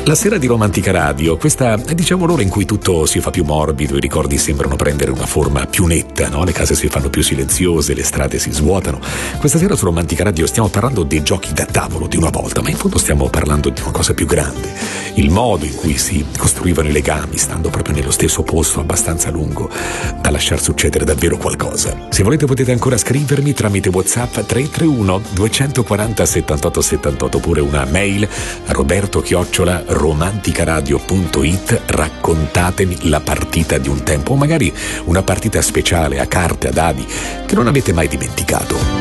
La sera di Romantica Radio, questa è diciamo l'ora in cui tutto si fa più morbido, i ricordi sembrano prendere una forma più netta, no? Le case si fanno più silenziose, le strade si svuotano. Questa sera su Romantica Radio stiamo parlando dei giochi da tavolo di una volta, ma in fondo stiamo parlando di una cosa più grande. Il modo in cui si costruivano i legami, stando proprio nello stesso posto abbastanza lungo da lasciar succedere davvero qualcosa. Se volete potete ancora scrivermi tramite WhatsApp 331 240 78 78 oppure una mail a roberto@romanticaradio.it. Raccontatemi la partita di un tempo o magari una partita speciale a carte, a dadi che non avete mai dimenticato.